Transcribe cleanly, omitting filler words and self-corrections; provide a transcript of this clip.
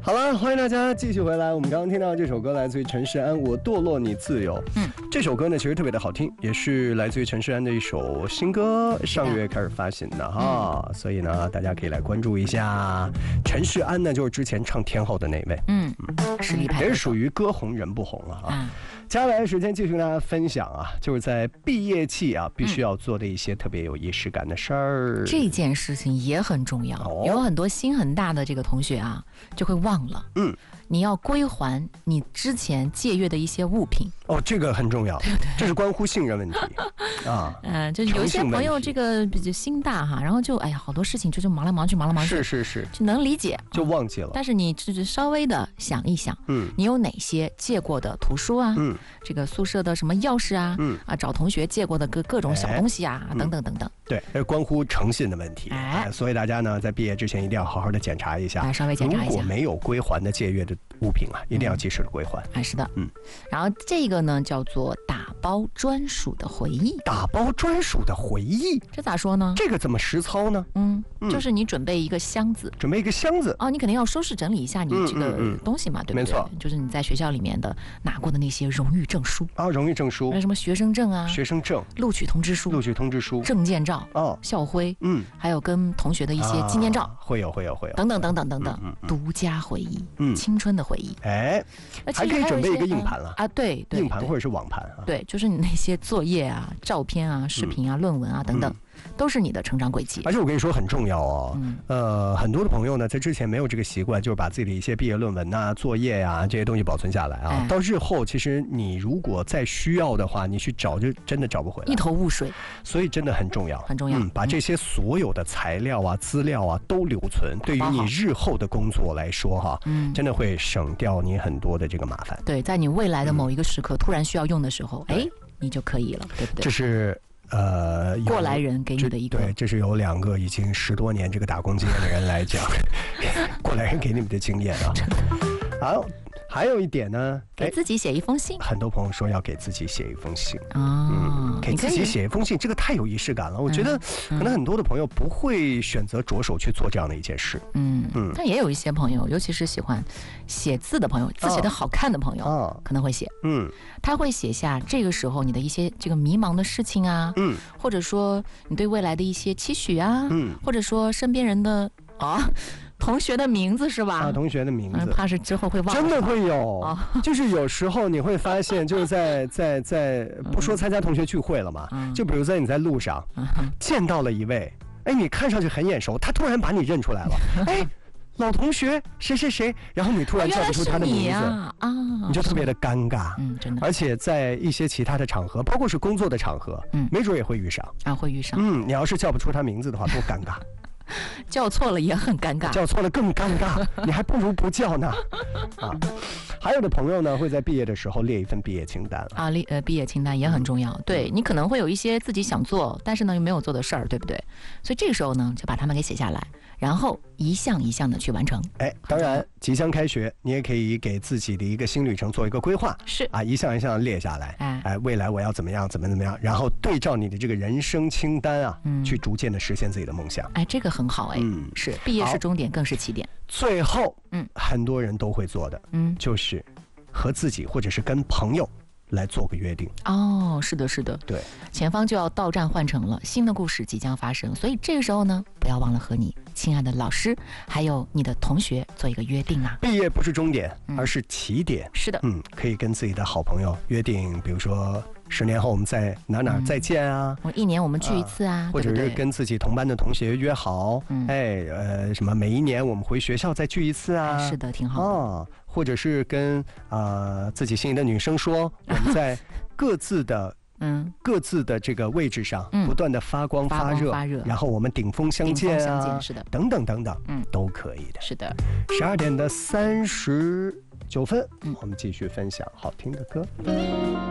好了，欢迎大家继续回来。我们刚刚听到这首歌来自于陈势安，《我堕落你自由》。这首歌呢其实特别的好听，也是来自于陈势安的一首新歌，上月开始发行的哈。所以呢，大家可以来关注一下。陈势安呢就是之前唱天后的那位， 实力派， 也是属于歌红人不红了啊。接下来的时间继续跟大家分享啊，就是在毕业季啊必须要做的一些特别有仪式感的事儿。 这件事情也很重要，有很多心很大的这个同学啊，就会忘了，你要归还你之前借阅的一些物品。 哦，这个很重要，对，这是关乎信任问题啊。 就有一些朋友这个比较心大哈，然后就哎呀，好多事情就忙来忙去，是，就能理解， 就忘记了。 但是你只是稍微的想一想，你有哪些借过的图书啊，这个宿舍的什么钥匙啊，找同学借过的各种小东西啊，等等等等。 对，这关乎诚信的问题。所以大家呢在毕业之前一定要好好的检查一下， 稍微检查一下。 如果没有归还的借阅的物品啊，一定要及时的归还。 是的，然后这个呢叫做打包专属的回忆。 打包专属的回忆， 这咋说呢？ 这个怎么实操呢？ 就是你准备一个箱子，你肯定要收拾整理一下你这个东西嘛，对不对？ 没错， 就是你在学校里面的拿过的那些荣誉证书啊，荣誉证书， 什么学生证啊，录取通知书，证件照，校徽，还有跟同学的一些纪念照， 会有， 等等，独家回忆，青春的回忆。 还可以准备一个硬盘了啊，对， 硬盘或者是网盘啊， 对，就是你那些作业啊、照片啊、视频啊、论文啊等等。都是你的成长轨迹。 而且我跟你说很重要哦，很多的朋友呢在之前没有这个习惯，就是把自己的一些毕业论文啊、作业啊这些东西保存下来啊，到日后其实你如果再需要的话，你去找就真的找不回来， 一头雾水。 所以真的很重要，把这些所有的材料啊、资料啊都留存，对于你日后的工作来说哈，真的会省掉你很多的这个麻烦。 对，在你未来的某一个时刻突然需要用的时候，你就可以了，对不对？ 这是过来人给你的一个， 对，这是有2个已经10多年这个打工经验的人来讲，过来人给你们的经验啊。好，还有一点呢， 给自己写一封信。 很多朋友说要给自己写一封信给自己写一封信，这个太有仪式感了。我觉得可能很多的朋友不会选择着手去做这样的一件事。 但也有一些朋友，尤其是喜欢写字的朋友，字写得好看的朋友，可能会写。他会写下这个时候你的一些这个迷茫的事情啊，或者说你对未来的一些期许啊，或者说身边人的同学的名字是吧？同学的名字，怕是之后会忘。真的会有，就是有时候你会发现，就是在不说参加同学聚会了嘛，就比如在你在路上见到了一位，你看上去很眼熟，他突然把你认出来了，老同学谁，然后你突然叫不出他的名字你就特别的尴尬， 真的。 而且在一些其他的场合，包括是工作的场合，没准也会遇上会遇上。 你要是叫不出他名字的话，多尴尬。 叫错了也很尴尬， 叫错了更尴尬，你还不如不叫呢。还有的朋友呢会在毕业的时候列一份毕业清单毕业清单也很重要。对，你可能会有一些自己想做，但是呢又没有做的事儿，对不对？所以这个时候呢就把它们给写下来，然后一项一项的去完成。 当然即将开学，你也可以给自己的一个新旅程做一个规划，一项一项列下来。未来我要怎么样，然后对照你的这个人生清单去逐渐的实现自己的梦想。 这个很好是毕业是终点，更是起点。 最后很多人都会做的就是和自己或者是跟朋友来做个约定。是的，对， 前方就要到站换乘了，新的故事即将发生，所以这个时候呢不要忘了和你亲爱的老师还有你的同学做一个约定毕业不是终点，而是起点。 是的， 可以跟自己的好朋友约定，比如说10年后我们在哪再见 1年我们聚一次或者是跟自己同班的同学约好，什么每1年我们回学校再聚一次是的，挺好的。 或者是跟自己心仪的女生说，我们在各自的这个位置上不断的发光发热，然后我们顶峰相见是的， 等等，都可以的。 是的。 12:39，我们继续分享好听的歌。